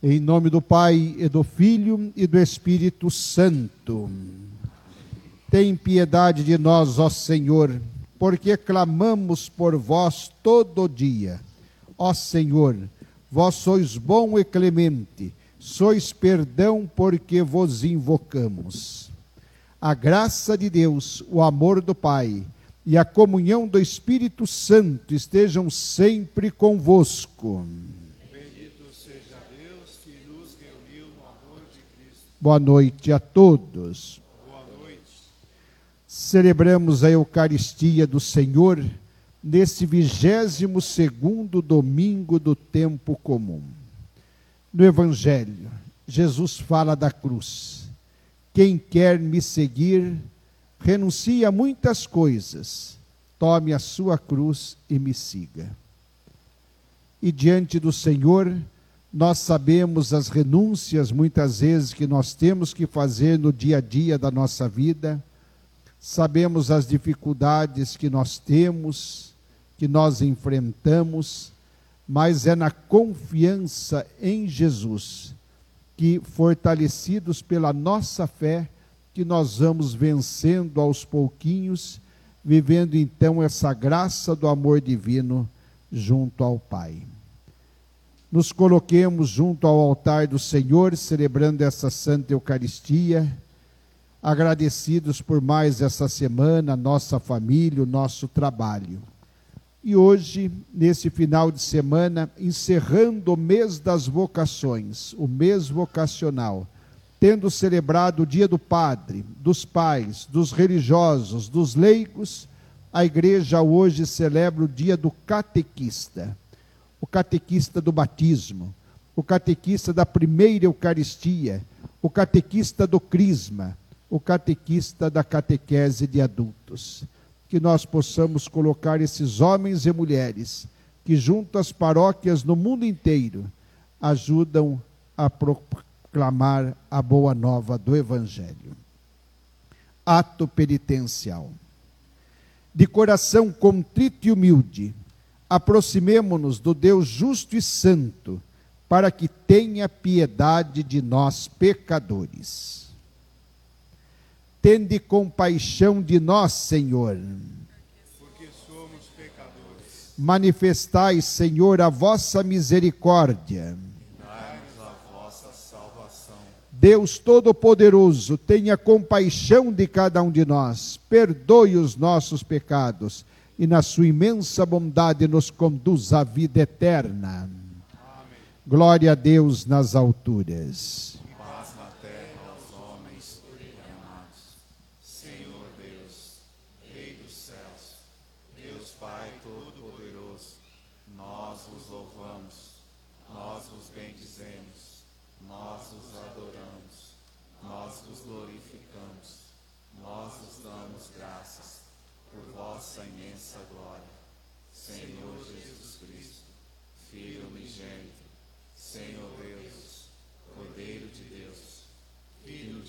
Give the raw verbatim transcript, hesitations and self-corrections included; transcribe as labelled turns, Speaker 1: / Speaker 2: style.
Speaker 1: Em nome do Pai, e do Filho, e do Espírito Santo. Tem piedade de nós, ó Senhor, porque clamamos por vós todo dia. Ó Senhor, vós sois bom e clemente, sois perdão porque vos invocamos. A graça de Deus, o amor do Pai e a comunhão do Espírito Santo estejam sempre convosco. Boa noite a todos.
Speaker 2: Boa noite.
Speaker 1: Celebramos a Eucaristia do Senhor nesse vigésimo segundo domingo do tempo comum. No Evangelho, Jesus fala da cruz. Quem quer me seguir, renuncie a muitas coisas, tome a sua cruz e me siga. E diante do Senhor, nós sabemos as renúncias, muitas vezes, que nós temos que fazer no dia a dia da nossa vida. Sabemos as dificuldades que nós temos, que nós enfrentamos, mas é na confiança em Jesus que, fortalecidos pela nossa fé, que nós vamos vencendo aos pouquinhos, vivendo então essa graça do amor divino junto ao Pai. Nos coloquemos junto ao altar do Senhor, celebrando essa Santa Eucaristia, agradecidos por mais essa semana, nossa família, o nosso trabalho. E hoje, nesse final de semana, encerrando o mês das vocações, o mês vocacional, tendo celebrado o dia do Padre, dos pais, dos religiosos, dos leigos, a Igreja hoje celebra o dia do catequista. O catequista do batismo, o catequista da primeira Eucaristia, o catequista do crisma, o catequista da catequese de adultos. Que nós possamos colocar esses homens e mulheres que junto às paróquias no mundo inteiro ajudam a proclamar a boa nova do Evangelho. Ato penitencial. De coração contrito e humilde, aproximemo-nos do Deus justo e santo, para que tenha piedade de nós, pecadores. Tende compaixão de nós, Senhor.
Speaker 2: Porque somos pecadores.
Speaker 1: Manifestai, Senhor, a vossa misericórdia.
Speaker 2: Dai-nos a vossa salvação.
Speaker 1: Deus Todo-Poderoso, tenha compaixão de cada um de nós, perdoe os nossos pecados, e na sua imensa bondade nos conduz à vida eterna.
Speaker 2: Amém.
Speaker 1: Glória a Deus nas alturas.
Speaker 2: E paz na terra aos homens amados. Senhor Deus, Rei dos céus, Deus Pai Todo-Poderoso, nós vos louvamos, nós vos bendizemos, nós vos adoramos, nós vos glorificamos, nós vos damos graças por vossa imensa glória.